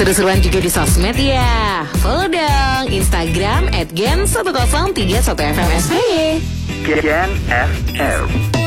Seru-seruan juga di sosmed ya. Follow dong Instagram @gen1031fmsy. Gen FM.